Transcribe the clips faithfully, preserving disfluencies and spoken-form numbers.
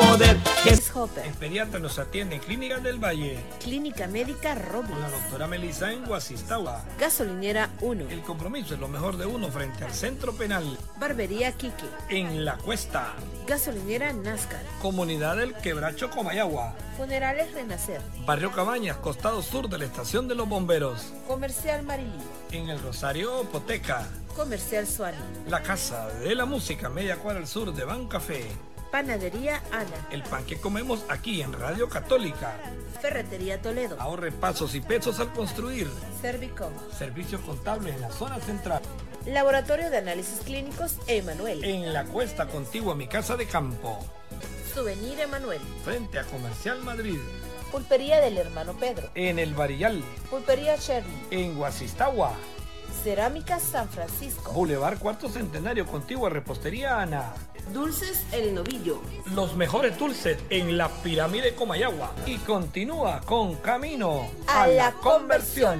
poder. Es Hopper. En pediatra nos atiende en Clínicas del Valle. Clínica Médica Robles. Con la doctora Melissa en Guasistagua. Gasolinera uno. El compromiso es lo mejor de uno frente al centro penal. Barbería Quique. En La Cuesta. Gasolinera Nascar. Comunidad del Quebracho Comayagua. Funerales Renacer. Barrio Cabañas, costado sur de la estación de los bomberos. Comercial Marilí. En el Rosario, Poteca. Comercial Suani. La Casa de la Música, media cuadra al sur de Ban Café. Panadería Ana. El pan que comemos aquí en Radio Católica. Ferretería Toledo. Ahorre pasos y pesos al construir. Servicom. Servicios contables en la zona central. Laboratorio de Análisis Clínicos Emanuel. En La Cuesta, contigua a mi casa de campo. Souvenir Emanuel. Frente a Comercial Madrid. Pulpería del Hermano Pedro. En El Barillal. Pulpería Cherry. En Guasistagua. Cerámica San Francisco. Boulevard Cuarto Centenario, contigua a Repostería Ana. Dulces El Novillo. Los mejores dulces en la Pirámide Comayagua. Y continúa con Camino a, a la, la conversión.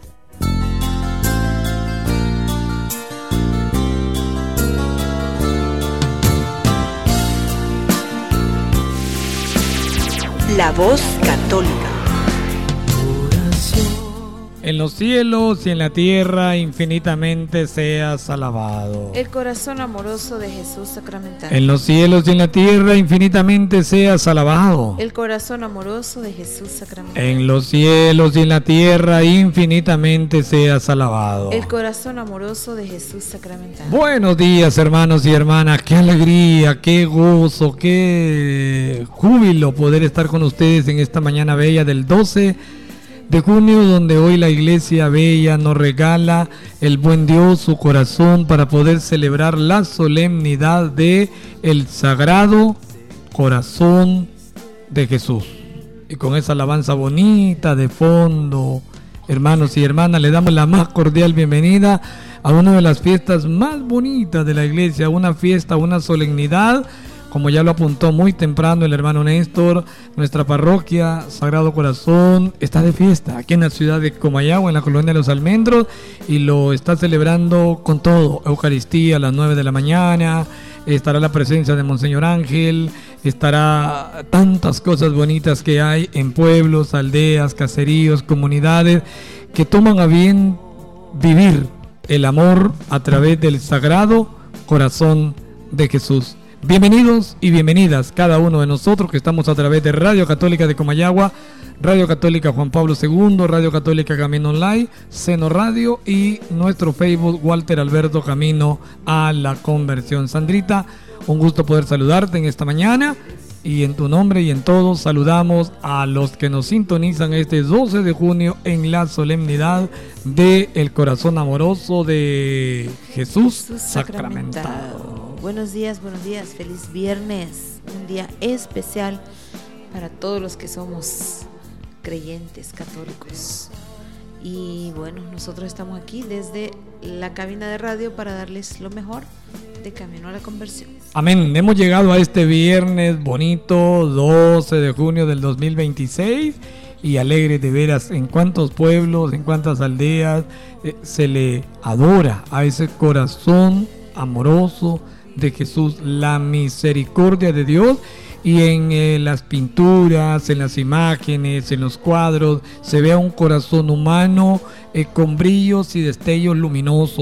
La Voz Católica. En los cielos y en la tierra infinitamente seas alabado. El corazón amoroso de Jesús sacramentado. En los cielos y en la tierra infinitamente seas alabado. El corazón amoroso de Jesús sacramentado. En los cielos y en la tierra infinitamente seas alabado. El corazón amoroso de Jesús sacramentado. Buenos días, hermanos y hermanas. Qué alegría, qué gozo, qué júbilo poder estar con ustedes en esta mañana bella del doce de junio, donde hoy la Iglesia Bella nos regala el buen Dios su corazón para poder celebrar la solemnidad de el Sagrado Corazón de Jesús. Y con esa alabanza bonita de fondo, hermanos y hermanas, le damos la más cordial bienvenida a una de las fiestas más bonitas de la Iglesia, una fiesta, una solemnidad. Como ya lo apuntó muy temprano el hermano Néstor, nuestra parroquia Sagrado Corazón está de fiesta aquí en la ciudad de Comayagua, en la colonia de los Almendros, y lo está celebrando con todo. Eucaristía a las nueve de la mañana, estará la presencia de Monseñor Ángel, estará tantas cosas bonitas que hay en pueblos, aldeas, caseríos, comunidades que toman a bien vivir el amor a través del Sagrado Corazón de Jesús. Bienvenidos y bienvenidas cada uno de nosotros que estamos a través de Radio Católica de Comayagua, Radio Católica Juan Pablo segundo, Radio Católica Camino Online, Seno Radio y nuestro Facebook Walter Alberto Camino a la Conversión. Sandrita, un gusto poder saludarte en esta mañana y en tu nombre y en todos saludamos a los que nos sintonizan este doce de junio en la solemnidad de el corazón amoroso de Jesús, Jesús sacramentado. sacramentado. Buenos días, buenos días, feliz viernes, un día especial para todos los que somos creyentes católicos. Y bueno, nosotros estamos aquí desde la cabina de radio para darles lo mejor de Camino a la Conversión. Amén, hemos llegado a este viernes bonito, doce de junio del dos mil veintiséis, y alegre de veras en cuántos pueblos, en cuántas aldeas eh, se le adora a ese corazón amoroso de Jesús, la misericordia de Dios. Y en eh, las pinturas, en las imágenes, en los cuadros se ve a un corazón humano eh, con brillos y destellos luminosos.